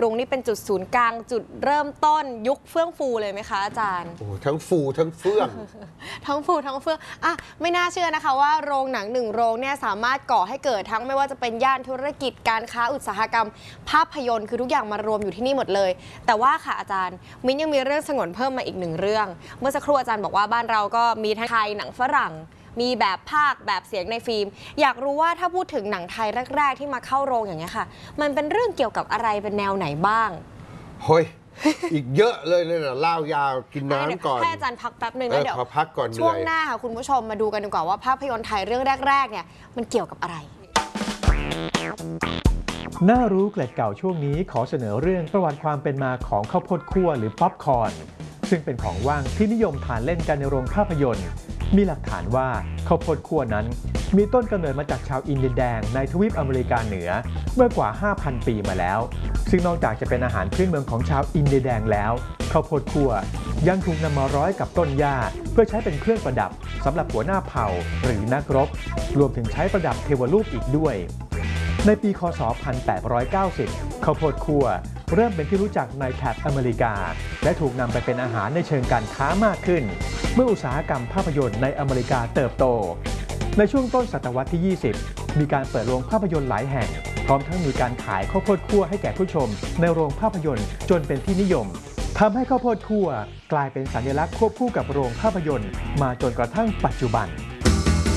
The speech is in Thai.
รุงนี่เป็นจุดศูนย์กลางจุดเริ่มต้นยุคเฟื่องฟูเลยไหมคะอาจารย์โอ้ทั้งฟูทั้งเฟื่องทั้งฟูทั้งเฟื่องไม่น่าเชื่อนะคะว่าโรงหนัง1 โรงเนี่ยสามารถก่อให้เกิดทั้งไม่ว่าจะเป็นย่านธุรกิจการค้าอุตสาหกรรมภาพยนตร์คือทุกอย่างมารวมอยู่ที่นี่หมดเลยแต่ว่าค่ะอาจารย์มิ้นยังมีเรื่องสงวนเพิ่มมาอีก1 เรื่องเมื่อสักครู่อาจารย์บอกว่าบ้านเราก็มีทั้งไทยหนังฝรั่งมีแบบภาคแบบเสียงในฟิล์มอยากรู้ว่าถ้าพูดถึงหนังไทยแรกๆที่มาเข้าโรงอย่างเงี้ยค่ะมันเป็นเรื่องเกี่ยวกับอะไรเป็นแนวไหนบ้างเฮ้ย อีกเยอะเลยนะเล่ายาวกินน้ำก่อนให้อาจารย์พักแป๊บหนึ่งแล้วเดี๋ยวพักก่อนช่วงหน้าค่ะคุณผู้ชมมาดูกันดีกว่าว่าภาพยนตร์ไทยเรื่องแรกๆเนี่ยมันเกี่ยวกับอะไรน่ารู้เกล็ดเก่าช่วงนี้ขอเสนอเรื่องประวัติความเป็นมาของข้าวโพดคั่วหรือป๊อปคอร์นซึ่งเป็นของว่างที่นิยมทานเล่นกันในโรงภาพยนตร์มีหลักฐานว่าข้าวโพดคั่วนั้นมีต้นกำเนิดมาจากชาวอินเดียแดงในทวีปอเมริกาเหนือเมื่อกว่า 5,000 ปีมาแล้วซึ่งนอกจากจะเป็นอาหารพื้นเมืองของชาวอินเดียแดงแล้วข้าวโพดคั่วยังถูกนำมาร้อยกับต้นหญ้าเพื่อใช้เป็นเครื่องประดับสำหรับหัวหน้าเผ่าหรือนักรบรวมถึงใช้ประดับเทวรูปอีกด้วยในปีค.ศ. 1890ข้าวโพดคั่วเริ่มเป็นที่รู้จักในแถบอเมริกาและถูกนำไปเป็นอาหารในเชิงการค้ามากขึ้นเมื่ออุตสาหกรรมภาพยนตร์ในอเมริกาเติบโตในช่วงต้นศตวรรษที่ 20 มีการเปิดโรงภาพยนตร์หลายแห่งพร้อมทั้งมีการขายข้าวโพดคั่วให้แก่ผู้ชมในโรงภาพยนตร์จนเป็นที่นิยมทำให้ข้าวโพดคั่วกลายเป็นสัญลักษณ์ควบคู่กับโรงภาพยนตร์มาจนกระทั่งปัจจุบัน